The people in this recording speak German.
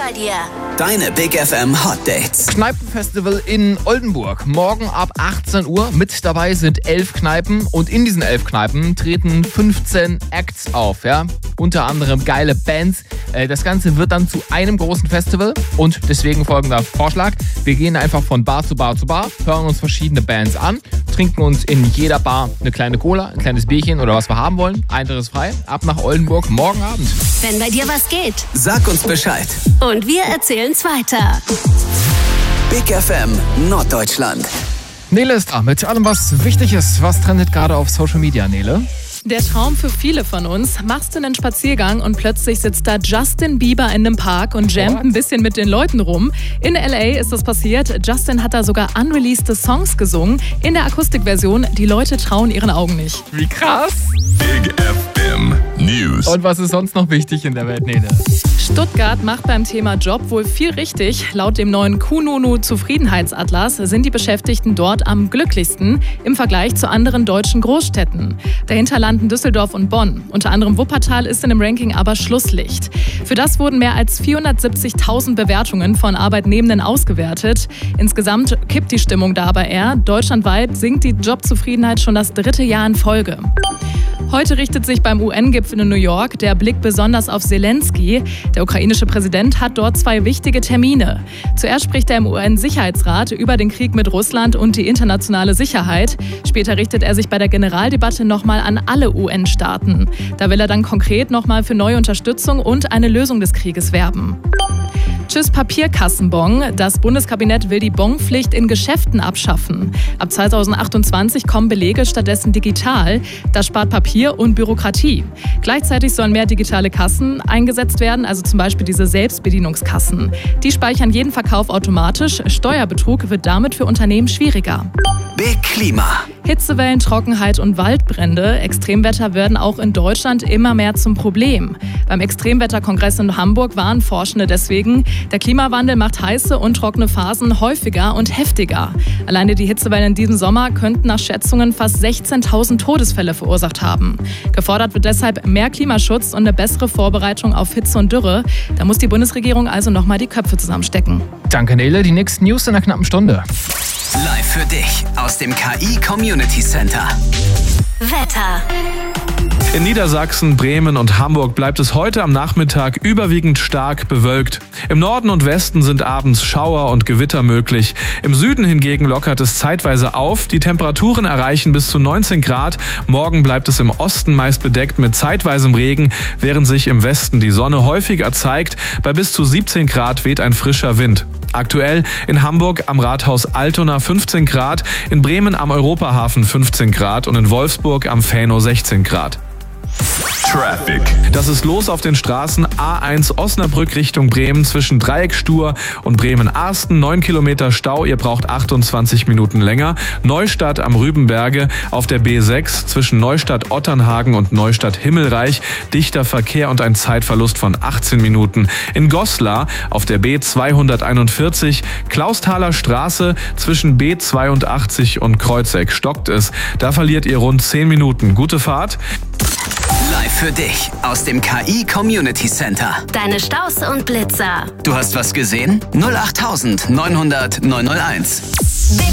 bei dir. Deine Big FM Hot Dates. Kneipenfestival in Oldenburg. Morgen ab 18 Uhr. Mit dabei sind 11 Kneipen und in diesen 11 Kneipen treten 15 Acts auf. Ja? Unter anderem geile Bands. Das Ganze wird dann zu einem großen Festival und deswegen folgender Vorschlag. Wir gehen einfach von Bar zu Bar zu Bar, hören uns verschiedene Bands an, trinken uns in jeder Bar eine kleine Cola, ein kleines Bierchen oder was wir haben wollen. Eintritt ist frei. Ab nach Oldenburg morgen Abend. Wenn bei dir was geht. Sag uns Bescheid. Und wir erzählen's weiter. Big FM Norddeutschland. Nele ist da mit allem, was wichtig ist. Was trendet gerade auf Social Media, Nele? Der Traum für viele von uns. Machst du einen Spaziergang und plötzlich sitzt da Justin Bieber in einem Park und jammt ein bisschen mit den Leuten rum. In L.A. ist das passiert. Justin hat da sogar unreleased Songs gesungen. In der Akustikversion. Die Leute trauen ihren Augen nicht. Wie krass. Big FM News. Und was ist sonst noch wichtig in der Welt, Nele? Stuttgart macht beim Thema Job wohl viel richtig. Laut dem neuen Kununu Zufriedenheitsatlas sind die Beschäftigten dort am glücklichsten im Vergleich zu anderen deutschen Großstädten. Dahinter landen Düsseldorf und Bonn. Unter anderem Wuppertal ist in dem Ranking aber Schlusslicht. Für das wurden mehr als 470.000 Bewertungen von Arbeitnehmenden ausgewertet. Insgesamt kippt die Stimmung da aber eher. Deutschlandweit sinkt die Jobzufriedenheit schon das 3. Jahr in Folge. Heute richtet sich beim UN-Gipfel in New York der Blick besonders auf Zelensky. Der ukrainische Präsident hat dort 2 wichtige Termine. Zuerst spricht er im UN-Sicherheitsrat über den Krieg mit Russland und die internationale Sicherheit. Später richtet er sich bei der Generaldebatte nochmal an alle UN-Staaten. Da will er dann konkret nochmal für neue Unterstützung und eine Lösung des Krieges werben. Tschüss Papierkassenbon. Das Bundeskabinett will die Bonpflicht in Geschäften abschaffen. Ab 2028 kommen Belege stattdessen digital. Das spart Papier und Bürokratie. Gleichzeitig sollen mehr digitale Kassen eingesetzt werden, also zum Beispiel diese Selbstbedienungskassen. Die speichern jeden Verkauf automatisch. Steuerbetrug wird damit für Unternehmen schwieriger. Big Klima. Hitzewellen, Trockenheit und Waldbrände. Extremwetter werden auch in Deutschland immer mehr zum Problem. Beim Extremwetterkongress in Hamburg warnen Forschende deswegen, der Klimawandel macht heiße und trockene Phasen häufiger und heftiger. Alleine die Hitzewellen in diesem Sommer könnten nach Schätzungen fast 16.000 Todesfälle verursacht haben. Gefordert wird deshalb mehr Klimaschutz und eine bessere Vorbereitung auf Hitze und Dürre. Da muss die Bundesregierung also nochmal die Köpfe zusammenstecken. Danke, Nele. Die nächsten News in einer knappen Stunde. Live für dich aus dem KI Community Center. Wetter. In Niedersachsen, Bremen und Hamburg bleibt es heute am Nachmittag überwiegend stark bewölkt. Im Norden und Westen sind abends Schauer und Gewitter möglich. Im Süden hingegen lockert es zeitweise auf. Die Temperaturen erreichen bis zu 19 Grad. Morgen bleibt es im Osten meist bedeckt mit zeitweisem Regen, während sich im Westen die Sonne häufiger zeigt. Bei bis zu 17 Grad weht ein frischer Wind. Aktuell in Hamburg am Rathaus Altona 15 Grad, in Bremen am Europahafen 15 Grad und in Wolfsburg am Fähno 16 Grad. Traffic. Das ist los auf den Straßen A1 Osnabrück Richtung Bremen zwischen Dreieckstuhr und Bremen-Arsten. 9 Kilometer Stau, ihr braucht 28 Minuten länger. Neustadt am Rübenberge auf der B6 zwischen Neustadt-Otternhagen und Neustadt-Himmelreich. Dichter Verkehr und ein Zeitverlust von 18 Minuten. In Goslar auf der B241 Klausthaler Straße zwischen B82 und Kreuzeck stockt es. Da verliert ihr rund 10 Minuten. Gute Fahrt. Live für dich aus dem KI Community Center. Deine Staus und Blitzer. Du hast was gesehen? 08900 901. Big